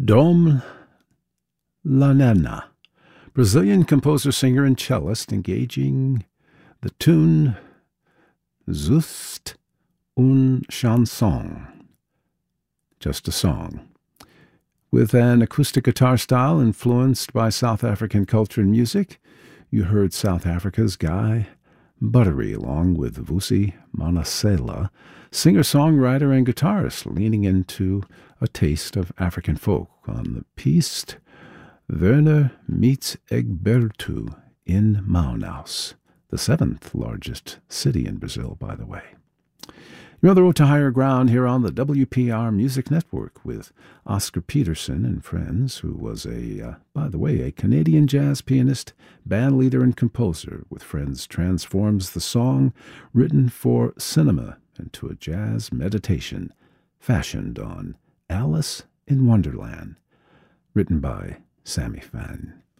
Dom Lanena, Brazilian composer, singer, and cellist, engaging the tune Juste une chanson, just a song, with an acoustic guitar style influenced by South African culture and music. You heard South Africa's Guy Buttery along with Vusi Manasela, singer-songwriter and guitarist, leaning into a taste of African folk on the piece Werner meets Egberto in Manaus, the seventh largest city in Brazil, by the way. You're on the road to higher ground here on the WPR Music Network with Oscar Peterson and friends, who was by the way, a Canadian jazz pianist, band leader, and composer. With Friends transforms the song written for cinema into a jazz meditation fashioned on Alice in Wonderland, written by Sammy Fan.